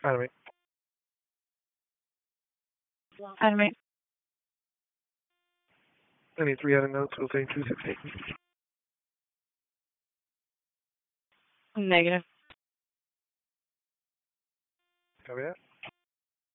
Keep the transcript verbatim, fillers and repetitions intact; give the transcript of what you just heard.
Enemy. Enemy. Any three heading notes, we'll say two sixteen. Negative. Copy that.